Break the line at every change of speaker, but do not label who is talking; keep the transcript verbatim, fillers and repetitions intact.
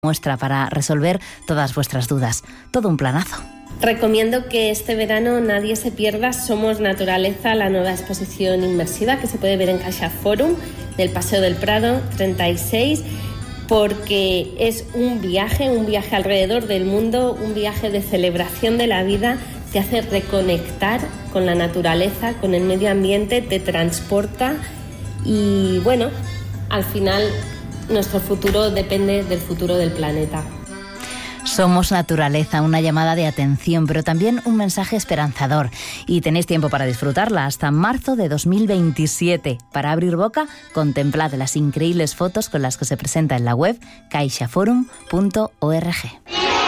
muestra para resolver todas vuestras dudas. Todo un planazo.
Recomiendo que este verano nadie se pierda Somos Naturaleza, la nueva exposición inmersiva que se puede ver en CaixaForum del Paseo del Prado treinta y seis, porque es un viaje, un viaje alrededor del mundo, un viaje de celebración de la vida, te hace reconectar con la naturaleza, con el medio ambiente, te transporta y bueno, al final nuestro futuro depende del futuro del planeta.
Somos Naturaleza, una llamada de atención, pero también un mensaje esperanzador. Y tenéis tiempo para disfrutarla hasta marzo de dos mil veintisiete. Para abrir boca, contemplad las increíbles fotos con las que se presenta en la web caixaforum punto org.